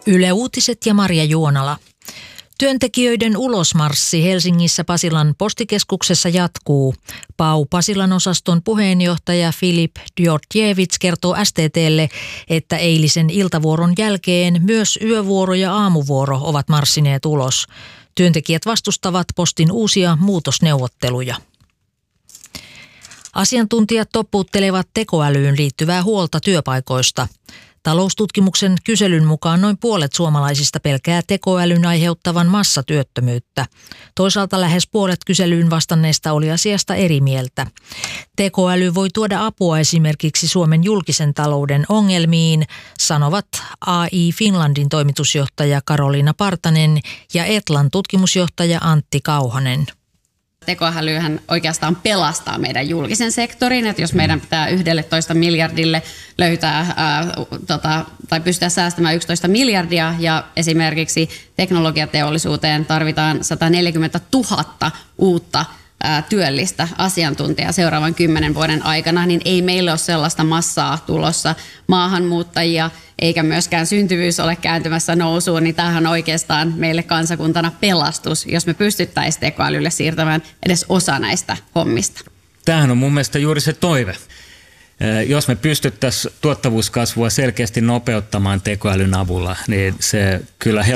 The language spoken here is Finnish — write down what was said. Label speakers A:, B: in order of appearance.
A: Yle Uutiset ja Marja Juonala. Työntekijöiden ulosmarssi Helsingissä Pasilan postikeskuksessa jatkuu. PAU Pasilan osaston puheenjohtaja Filip Djordjevic kertoo STT:lle, että eilisen iltavuoron jälkeen myös yövuoro ja aamuvuoro ovat marssineet ulos. Työntekijät vastustavat postin uusia muutosneuvotteluja. Asiantuntijat toppuuttelevat tekoälyyn liittyvää huolta työpaikoista. Taloustutkimuksen kyselyn mukaan noin puolet suomalaisista pelkää tekoälyn aiheuttavan massatyöttömyyttä. Toisaalta lähes puolet kyselyyn vastanneista oli asiasta eri mieltä. Tekoäly voi tuoda apua esimerkiksi Suomen julkisen talouden ongelmiin, sanovat AI Finlandin toimitusjohtaja Karoliina Partanen ja Etlan tutkimusjohtaja Antti Kauhanen.
B: Tekoälyhän oikeastaan pelastaa meidän julkisen sektorin, että jos meidän pitää 11 miljardille löytää tai pystyä säästämään 11 miljardia ja esimerkiksi teknologiateollisuuteen tarvitaan 140 000 uutta työllistä asiantuntijaa seuraavan 10 vuoden aikana, niin ei meille ole sellaista massaa tulossa maahanmuuttajia, eikä myöskään syntyvyys ole kääntymässä nousuun, niin tämähän on oikeastaan meille kansakuntana pelastus, jos me pystyttäisiin tekoälylle siirtämään edes osa näistä hommista.
C: Tämähän on mun mielestä juuri se toive. Jos me pystyttäisiin tuottavuuskasvua selkeästi nopeuttamaan tekoälyn avulla, niin se kyllä